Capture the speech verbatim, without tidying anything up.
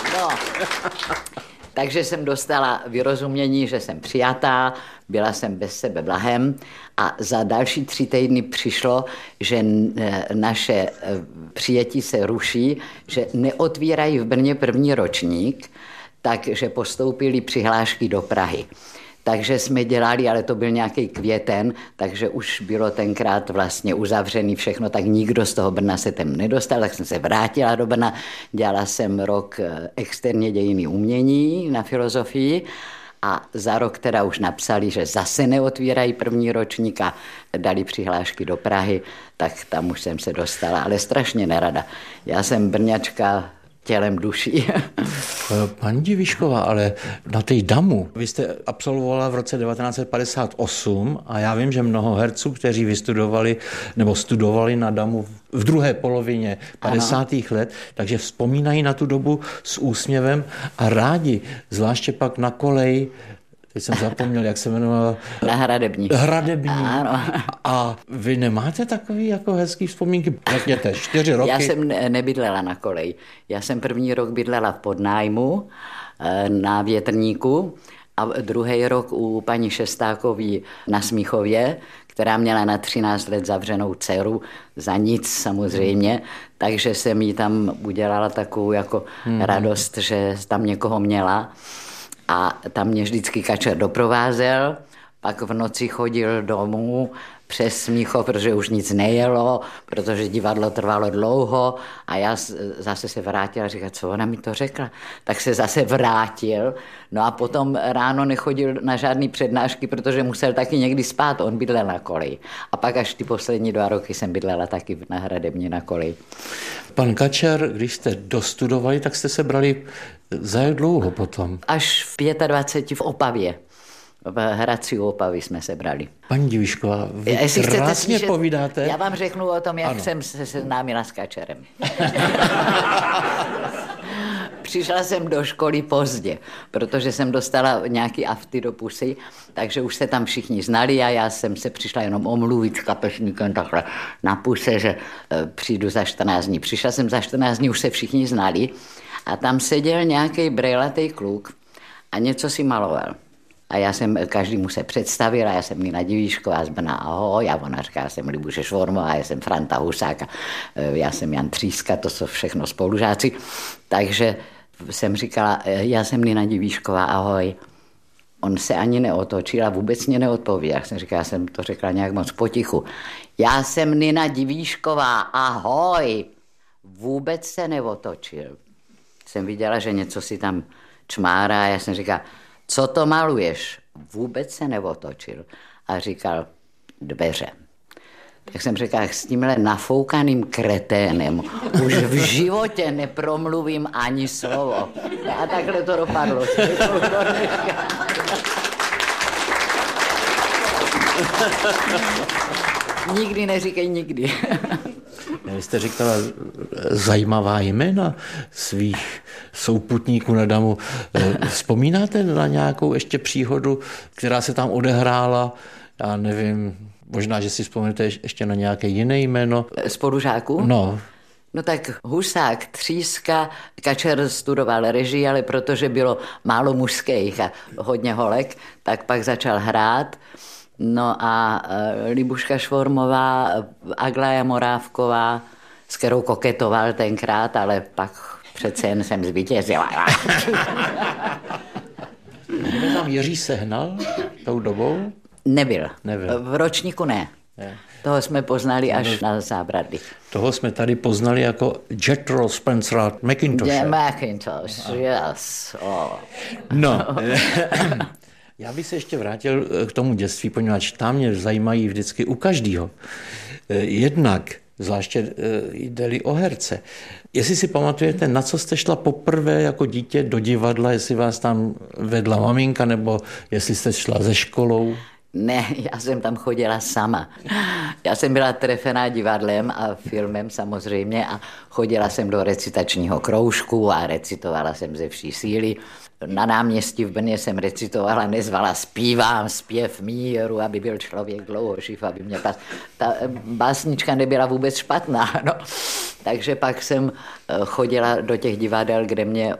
No, takže jsem dostala vyrozumění, že jsem přijatá, byla jsem bez sebe blahem a za další tři týdny přišlo, že naše přijetí se ruší, že neotvírají v Brně první ročník, takže postoupili přihlášky do Prahy. Takže jsme dělali, ale to byl nějaký květen, takže už bylo tenkrát vlastně uzavřený všechno, tak nikdo z toho Brna se tam nedostal, tak jsem se vrátila do Brna, dělala jsem rok externě dějiny umění na filozofii a za rok teda už napsali, že zase neotvírají první ročník a dali přihlášky do Prahy, tak tam už jsem se dostala, ale strašně nerada. Já jsem Brňačka tělem duší. Paní Divíšková, ale na té Damu vy jste absolvovala v roce devatenáct set padesát osm a já vím, že mnoho herců, kteří vystudovali nebo studovali na Damu v druhé polovině padesátých let, takže vzpomínají na tu dobu s úsměvem a rádi, zvláště pak na kolej, teď jsem zapomněl, jak se jmenovala. Na Hradební. Hradební. Ano. A vy nemáte takový jako hezký vzpomínky? Řekněte, čtyři roky. Já jsem nebydlela na koleji. Já jsem první rok bydlela v podnájmu na Větrníku a druhý rok u paní Šestákový na Smíchově, která měla na třináct let zavřenou dceru, za nic samozřejmě, takže jsem jí tam udělala takovou jako hmm. radost, že tam někoho měla. A tam mě vždycky kačer doprovázel, pak v noci chodil domů přes Smíchov, protože už nic nejelo, protože divadlo trvalo dlouho a já zase se vrátila a říkala, co ona mi to řekla. Tak se zase vrátil, no a potom ráno nechodil na žádný přednášky, protože musel taky někdy spát, on bydlel na koleji. A pak až ty poslední dva roky jsem bydlela taky na Hradebně na koleji. Pan Kačer, když jste dostudovali, tak jste se brali za jak dlouho potom? Až v dvaceti pěti v Opavě. V Hradci u Opavy jsme se brali. Paní Divíšková, vy Jestli krásně slyšet, povídáte. Já vám řeknu o tom, jak ano. jsem se seznámila s Kačerem. Přišla jsem do školy pozdě, protože jsem dostala nějaký afty do pusy, takže už se tam všichni znali a já jsem se přišla jenom omluvit s kapesníkem takhle na puse, že přijdu za čtrnáct dní. Přišla jsem za čtrnáct dní, už se všichni znali a tam seděl nějaký brejlatý kluk a něco si maloval. A já jsem každému se představila, já jsem Nina Divíšková z Brna, ahoj, a ona říká, já jsem Libuše Švormová, já jsem Franta Husák, já jsem Jan Tříska, to jsou všechno spolužáci. Takže jsem říkala, já jsem Nina Divíšková, ahoj. On se ani neotočil a vůbec mě neodpověděl. Já jsem říkala, já jsem to řekla nějak moc potichu. Já jsem Nina Divíšková, ahoj. Vůbec se neotočil. Jsem viděla, že něco si tam čmárá, já jsem říkala, co to maluješ? Vůbec se neotočil. A říkal, dveře. Tak jsem řekla, s tímhle nafoukaným kreténem už v životě nepromluvím ani slovo. A takhle to dopadlo. Nikdy neříkej nikdy. Vy jste říkala zajímavá jména svých souputníků na Damu. Vzpomínáte na nějakou ještě příhodu, která se tam odehrála? Já nevím, možná, že si vzpomínáte ještě na nějaké jiné jméno. Spolužáků? No. No tak Husák, Tříska, Kačer studoval režii, ale protože bylo málo mužských a hodně holek, tak pak začal hrát. No a Libuška Švormová, Aglaja Morávková, s kterou koketoval tenkrát, ale pak přece jen jsem zvítězila. Byl tam Jiří Sehnal tou dobou? Nebyl. Nebyl. V ročníku ne. ne. Toho jsme poznali až na Zábradlí. Toho jsme tady poznali jako Jethro Spencer McIntosh. Yeah, McIntosh, yes. Oh. No, já bych se ještě vrátil k tomu dětství, poněvadž tam mě zajímají vždycky u každého. Jednak, zvláště jde-li o herce. Jestli si pamatujete, na co jste šla poprvé jako dítě do divadla, jestli vás tam vedla maminka, nebo jestli jste šla ze školou? Ne, já jsem tam chodila sama. Já jsem byla trefená divadlem a filmem samozřejmě a chodila jsem do recitačního kroužku a recitovala jsem ze vší síly. Na náměstí v Brně jsem recitovala, nezvala zpívám, zpěv míru, aby byl člověk dlouhoživ, aby mě pas... Ta básnička nebyla vůbec špatná, no. Takže pak jsem chodila do těch divadel, kde mě